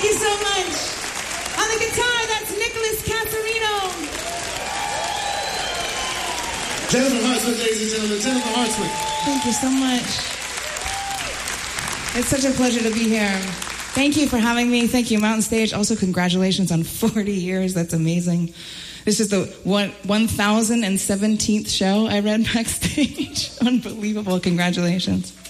you so much. On the guitar, that's Nicholas Casarino. Jennifer Hartswick, ladies and gentlemen. Jennifer Hartswick. Thank you so much. It's such a pleasure to be here. Thank you for having me. Thank you, Mountain Stage. Also, congratulations on 40 years. That's amazing. This is the 1017th show I read backstage. Unbelievable. Congratulations.